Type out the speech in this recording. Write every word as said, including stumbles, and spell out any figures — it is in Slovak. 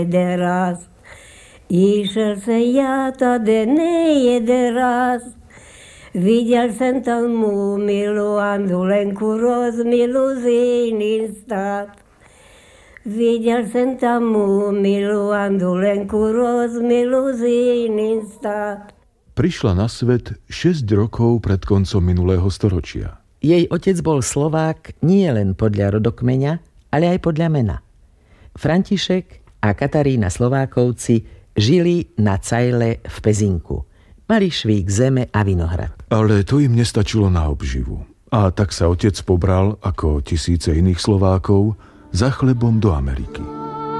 Jeden raz išel se já tady nejeden raz. Viděl jsem tam mou milou Andulenku rozmilu z jiným stát. Viděl jsem tam mou milou Andulenku rozmilu z jiným stát. Prišla na svet šesť rokov pred koncom minulého storočia. Jej otec bol Slovák nie len podľa rodokmeňa, ale aj podľa mena. František a Katarína Slovákovci žili na Cajle v Pezinku. Mali švík zeme a vinohrad. Ale to im nestačilo na obživu. A tak sa otec pobral, ako tisíce iných Slovákov, za chlebom do Ameriky.